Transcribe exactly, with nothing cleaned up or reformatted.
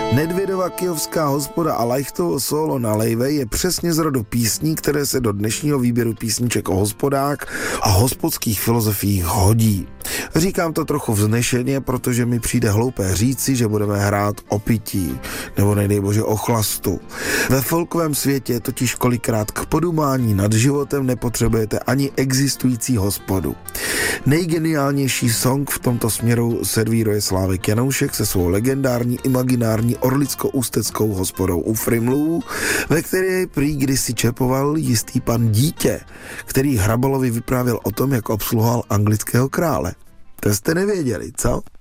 Nedvědova kyjovská hospoda a Lajchtovo sólo na lejve je přesně z rodu písní, které se do dnešního výběru písniček o hospodách a hospodských filozofiích hodí. Říkám to trochu vznešeně, protože mi přijde hloupé říci, že budeme hrát o pití, nebo nejdej bože o chlastu. Ve folkovém světě totiž kolikrát k podumání nad životem nepotřebujete ani existující hospodu. Nejgeniálnější song v tomto směru servíruje Slávek Janoušek se svou legendární imaginární orlicko-ústeckou hospodou u Frimlů, ve které prý kdysi čepoval jistý pan Dítě, který Hrabalovi vyprávěl o tom, jak obsluhoval anglického krále. To jste nevěděli, co?